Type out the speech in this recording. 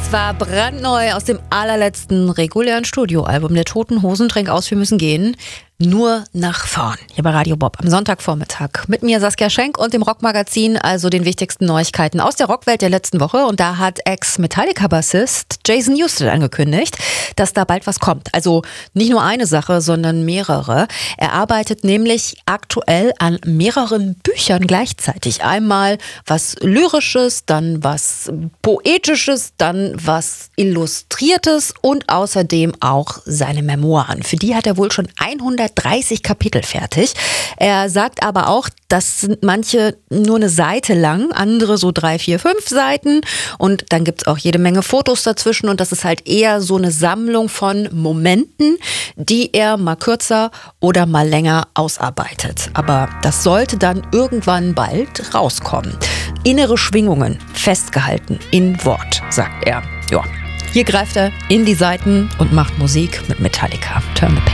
war brandneu aus dem allerletzten regulären Studioalbum der Toten Hosen. Trink aus, wir müssen gehen. Nur nach vorn. Hier bei Radio Bob am Sonntagvormittag. Mit mir Saskia Schenk und dem Rockmagazin, also den wichtigsten Neuigkeiten aus der Rockwelt der letzten Woche. Und da hat Ex-Metallica-Bassist Jason Newsted angekündigt, dass da bald was kommt. Also nicht nur eine Sache, sondern mehrere. Er arbeitet nämlich aktuell an mehreren Büchern gleichzeitig. Einmal was Lyrisches, dann was Poetisches, dann was Illustriertes und außerdem auch seine Memoiren. Für die hat er wohl schon 130 Kapitel fertig. Er sagt aber auch, das sind manche nur eine Seite lang, andere so 3, 4, 5 Seiten und dann gibt es auch jede Menge Fotos dazwischen und das ist halt eher so eine Sammlung von Momenten, die er mal kürzer oder mal länger ausarbeitet. Aber das sollte dann irgendwann bald rauskommen. Innere Schwingungen festgehalten in Wort, sagt er. Ja, hier greift er in die Saiten und macht Musik mit Metallica. Turn the page.